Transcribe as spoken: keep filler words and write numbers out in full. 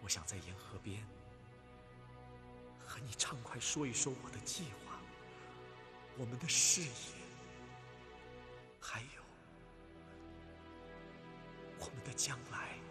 我想在沿河边和你畅快说一说我的计划，我们的事业，还有我们的将来。